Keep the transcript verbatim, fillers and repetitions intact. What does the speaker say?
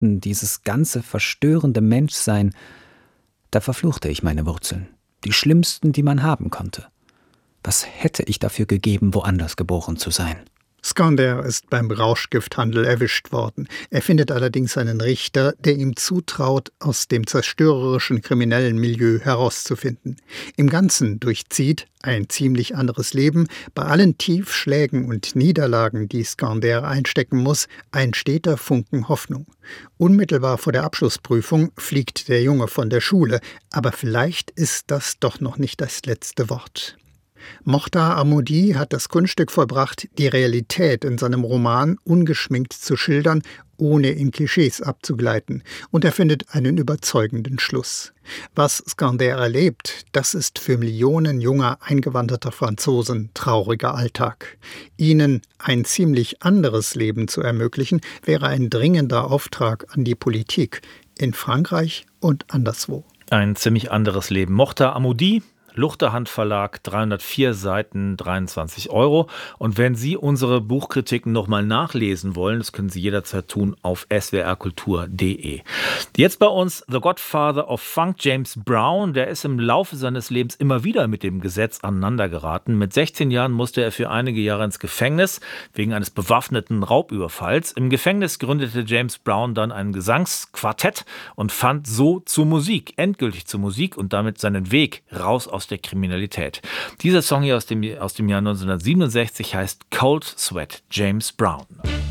Fakten, dieses ganze verstörende Menschsein, da verfluchte ich meine Wurzeln, die schlimmsten, die man haben konnte. Was hätte ich dafür gegeben, woanders geboren zu sein? Skandar ist beim Rauschgifthandel erwischt worden. Er findet allerdings einen Richter, der ihm zutraut, aus dem zerstörerischen kriminellen Milieu herauszufinden. Im Ganzen durchzieht ein ziemlich anderes Leben, bei allen Tiefschlägen und Niederlagen, die Skandar einstecken muss, ein steter Funken Hoffnung. Unmittelbar vor der Abschlussprüfung fliegt der Junge von der Schule, aber vielleicht ist das doch noch nicht das letzte Wort. Mokhtar Hamoudi hat das Kunststück vollbracht, die Realität in seinem Roman ungeschminkt zu schildern, ohne in Klischees abzugleiten. Und er findet einen überzeugenden Schluss. Was Skandar erlebt, das ist für Millionen junger eingewanderter Franzosen trauriger Alltag. Ihnen ein ziemlich anderes Leben zu ermöglichen, wäre ein dringender Auftrag an die Politik in Frankreich und anderswo. Ein ziemlich anderes Leben. Mokhtar Hamoudi, Luchterhand Verlag, dreihundertvier Seiten, dreiundzwanzig Euro. Und wenn Sie unsere Buchkritiken nochmal nachlesen wollen, das können Sie jederzeit tun auf s w r kultur punkt d e. Jetzt bei uns The Godfather of Funk, James Brown. Der ist im Laufe seines Lebens immer wieder mit dem Gesetz aneinandergeraten. Mit sechzehn Jahren musste er für einige Jahre ins Gefängnis wegen eines bewaffneten Raubüberfalls. Im Gefängnis gründete James Brown dann ein Gesangsquartett und fand so zur Musik, endgültig zur Musik und damit seinen Weg raus aus der Kriminalität. Dieser Song hier aus dem, aus dem Jahr neunzehnhundertsiebenundsechzig heißt Cold Sweat, James Brown.